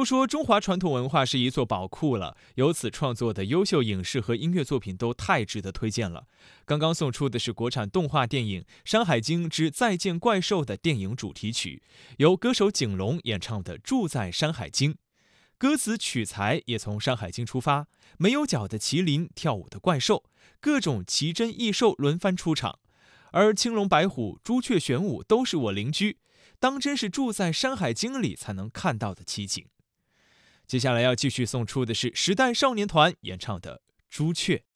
都说中华传统文化是一座宝库了，由此创作的优秀影视和音乐作品都太值得推荐了。刚刚送出的是国产动画电影《山海经之再见怪兽》的电影主题曲，由歌手景龙演唱的《住在山海经》。歌词取材也从《山海经》出发，没有脚的麒麟，跳舞的怪兽，各种奇珍异兽轮番出场，而青龙白虎、朱雀玄武都是我邻居，当真是住在《山海经》里才能看到的奇景。接下来要继续送出的是时代少年团演唱的《朱雀》。